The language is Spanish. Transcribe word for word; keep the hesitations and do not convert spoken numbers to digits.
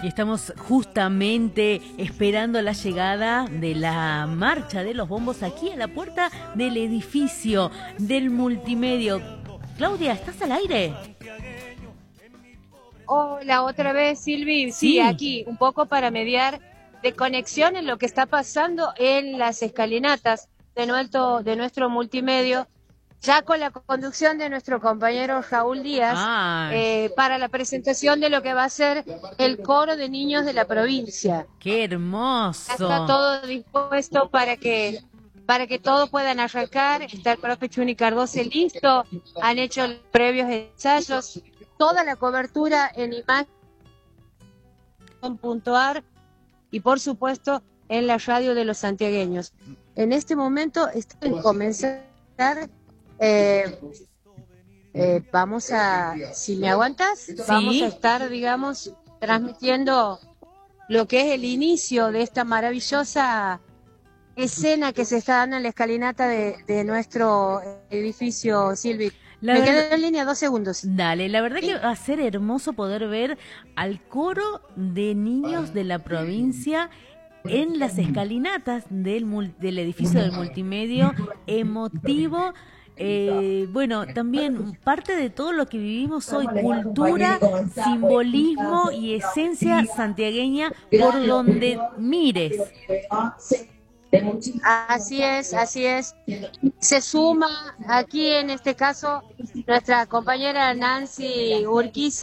Y estamos justamente esperando la llegada de la marcha de los bombos aquí a la puerta del edificio del multimedio. Claudia, ¿estás al aire? Hola, otra vez, Silvi. Sí, Sí. aquí, un poco para mediar de conexión en lo que está pasando en las escalinatas de nuestro, de nuestro multimedio, ya con la conducción de nuestro compañero Raúl Díaz, Ah, eh, para la presentación de lo que va a ser el coro de niños de la provincia. qué Ya hermoso. está todo dispuesto para que para que todos puedan arrancar. Está el profe Chuni Cardose listo, han hecho los previos ensayos, toda la cobertura en imagen punto ar y por supuesto en la radio de los santiagueños. En este momento estoy por comenzar, eh, eh, vamos a, si me aguantas, Sí. vamos a estar, digamos, transmitiendo lo que es el inicio de esta maravillosa escena que se está dando en la escalinata de, de nuestro edificio, Silvi. La Me verdad- quedo en línea dos segundos. Dale, la verdad que va a ser hermoso poder ver al coro de niños de la provincia en las escalinatas del, mul- del edificio del multimedio, emotivo. Eh, bueno, también parte de todo lo que vivimos hoy, cultura, simbolismo y esencia santiagueña por donde mires. Así es, así es. Se suma aquí en este caso nuestra compañera Nancy Urquiza.